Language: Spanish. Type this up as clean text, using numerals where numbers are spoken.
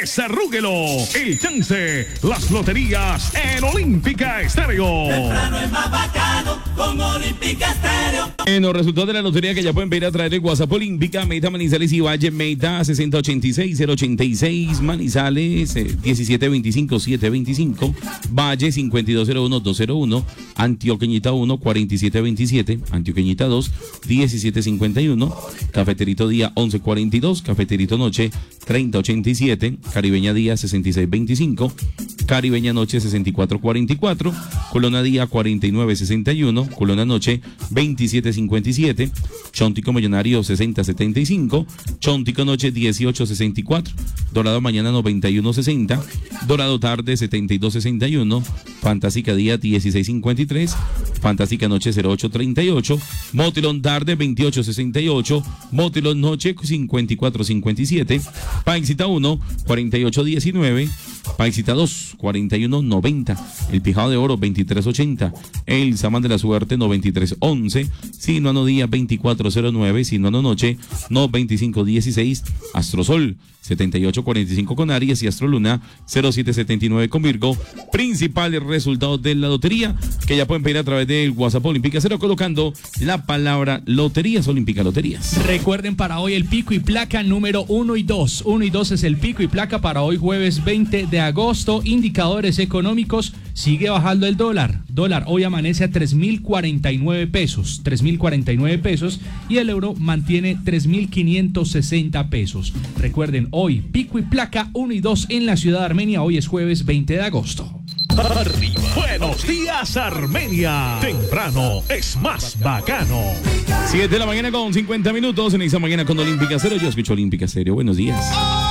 desarrúguelo. El chance, las loterías en Olímpica Estéreo. Temprano es más bacano con Olímpica Estéreo. En los resultados de la lotería que ya pueden pedir a través de WhatsApp Olímpica, Meta Manizales y Valle, Meta 6086-086, Manizales 1725-725, Valle 5201-201, Antioqueñita 1 4727, Antioqueñita 2 1751, Cafeterito Día 1142, Cafeterito Noche 3087, Caribeña Día 6625, Caribeña Noche 6444, Colona Día 4961, Colona Noche 2757, Chontico Millonario 6075, Chontico Noche 1864, Dorado Mañana 9160, Dorado Tarde 7261, Fantástica Día 1653, Fantástica Noche 0838, Motilón Tarde 2868, Motilón Noche 5457, Paisita 1 4819, Paisita 2 4190, El Pijado de Oro 2380, El Samán de la Suerte 9311, Sinuano Día 2409, Sinuano Noche 2516, Astrosol 7845 con Aries y Astroluna 0779 con Virgo. Principales resultados de la lotería que ya pueden pedir a través del WhatsApp Olímpica Cero colocando la palabra Loterías Olímpica Loterías. Recuerden para hoy el pico y placa número 1 y 2. 1 y 2 es el pico y placa para hoy jueves 20 de agosto. Indicadores económicos, sigue bajando el dólar. Dólar hoy amanece a 3.049 pesos. 3.049 pesos y el euro mantiene 3.560 pesos. Recuerden, hoy pico y placa 1 y 2 en la ciudad de Armenia. Hoy es jueves 20 de agosto. Arriba. Buenos días, Armenia. Temprano es más bacano. 7 de la mañana con 50 minutos en esta mañana con Olímpica Cero. Yo escucho Olímpica Cero. Buenos días.